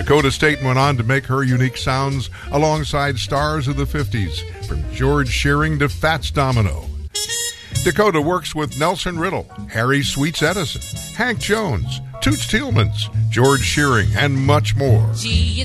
Dakota Staten went on to make her unique sounds alongside stars of the 50s, from George Shearing to Fats Domino. Dakota works with Nelson Riddle, Harry Sweets Edison, Hank Jones, Toots Thielemans, George Shearing, and much more. Gee,